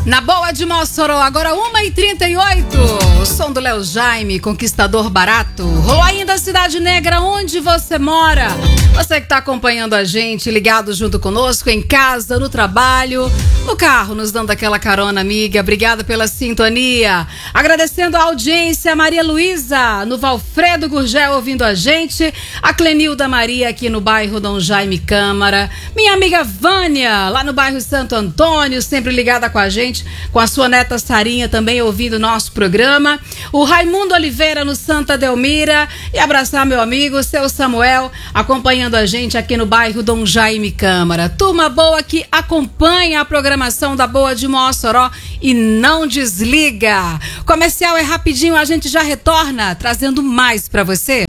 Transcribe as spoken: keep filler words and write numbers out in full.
Na Boa de Mossoró, agora uma e trinta e oito. O som do Léo Jaime, Conquistador Barato. Rolou ainda a Cidade Negra, onde você mora. Você que está acompanhando a gente, ligado junto conosco, em casa, no trabalho, no carro, nos dando aquela carona, amiga. Obrigada pela sintonia. Agradecendo a audiência, a Maria Luísa, no Valfredo Gurgel, ouvindo a gente. A Clenilda Maria, aqui no bairro Dom Jaime Câmara. Minha amiga Vânia, lá no bairro Santo Antônio, sempre ligada com a gente. Com a sua neta Sarinha também ouvindo o nosso programa. O Raimundo Oliveira no Santa Delmira. E abraçar meu amigo, seu Samuel, acompanhando a gente aqui no bairro Dom Jaime Câmara. Turma boa que acompanha a programação da Boa de Mossoró e não desliga. Comercial é rapidinho, a gente já retorna trazendo mais pra você.